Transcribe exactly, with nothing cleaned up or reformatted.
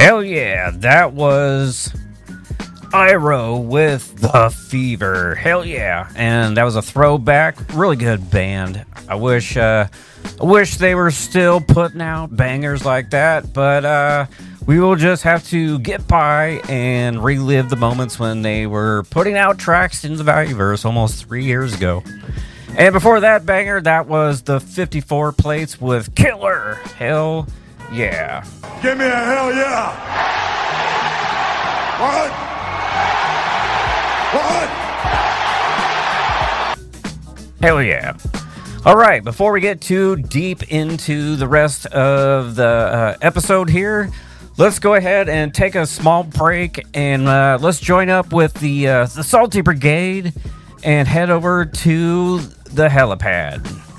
Hell yeah, that was Iro with The Fever. Hell yeah. And that was a throwback. Really good band. I wish uh, I wish they were still putting out bangers like that, but uh, we will just have to get by and relive the moments when they were putting out tracks in the Valueverse almost three years ago. And before that banger, that was the fifty-four Plates with Killer. Hell yeah. Give me a hell yeah. What? What? Hell yeah. All right, before we get too deep into the rest of the uh, episode here, let's go ahead and take a small break and uh, let's join up with the, uh, the Salty Brigade and head over to the helipad.